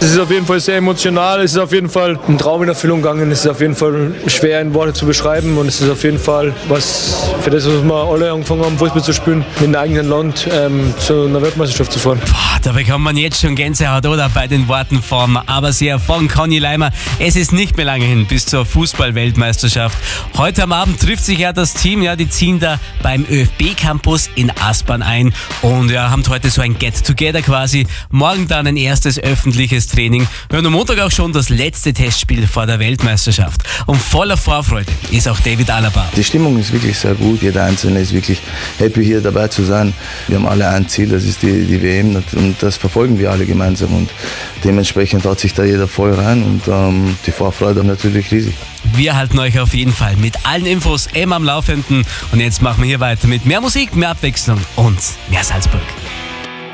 Es ist auf jeden Fall sehr emotional, es ist auf jeden Fall ein Traum in Erfüllung gegangen, es ist auf jeden Fall schwer in Worte zu beschreiben und es ist auf jeden Fall was für das, was wir alle angefangen haben, Fußball zu spielen, in einem eigenen Land zu einer Weltmeisterschaft zu fahren. Boah, da bekommt man jetzt schon Gänsehaut, oder? Bei den Worten von Abassir, von Conny Leimer. Es ist nicht mehr lange hin bis zur Fußball-Weltmeisterschaft. Heute am Abend trifft sich ja das Team, ja, die ziehen da beim ÖFB-Campus in Aspern ein und ja, haben heute so ein Get-Together quasi. Morgen dann ein erstes öffentliches Training. Wir haben am Montag auch schon das letzte Testspiel vor der Weltmeisterschaft. Und voller Vorfreude ist auch David Alaba. Die Stimmung ist wirklich sehr gut. Jeder Einzelne ist wirklich happy, hier dabei zu sein. Wir haben alle ein Ziel, das ist die WM und das verfolgen wir alle gemeinsam. Und dementsprechend hat sich da jeder voll rein und die Vorfreude natürlich riesig. Wir halten euch auf jeden Fall mit allen Infos immer am Laufenden. Und jetzt machen wir hier weiter mit mehr Musik, mehr Abwechslung und mehr Salzburg.